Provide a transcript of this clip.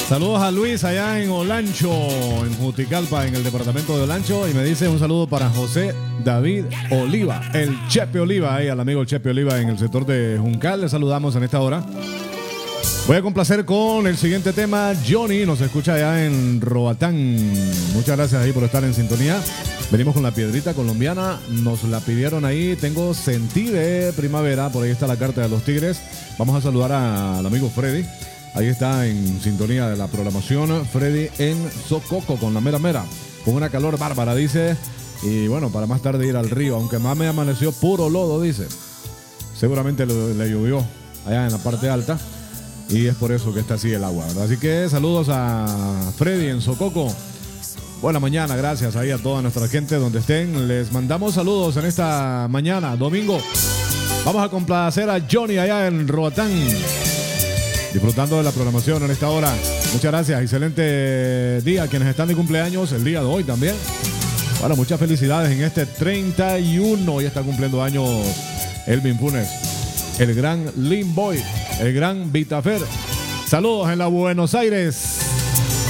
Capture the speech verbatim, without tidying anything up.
Saludos a Luis allá en Olancho, en Juticalpa, en el departamento de Olancho. Y me dice un saludo para José David Oliva, el Chepe Oliva, ahí al amigo Chepe Oliva en el sector de Juncal. Le saludamos en esta hora. Voy a complacer con el siguiente tema. Johnny nos escucha allá en Roatán. Muchas gracias ahí por estar en sintonía. Venimos con la piedrita colombiana. Nos la pidieron ahí. Tengo Sentí de Primavera. Por ahí está la carta de los Tigres. Vamos a saludar al amigo Freddy. Ahí está en sintonía de la programación. Freddy en Sococo con la mera mera. Con una calor bárbara, dice. Y bueno, para más tarde ir al río. Aunque más me amaneció puro lodo, dice. Seguramente le, le llovió allá en la parte alta. Y es por eso que está así el agua, ¿verdad? Así que saludos a Freddy en Sococo. Buena mañana, gracias ahí a toda nuestra gente donde estén. Les mandamos saludos en esta mañana, domingo. Vamos a complacer a Johnny allá en Roatán. Disfrutando de la programación en esta hora. Muchas gracias, excelente día a quienes están de cumpleaños el día de hoy también. Bueno, muchas felicidades en este treinta y uno. Hoy está cumpliendo años Elvin Funes, el gran Lim Boy, el gran Vitafer. Saludos en la Buenos Aires.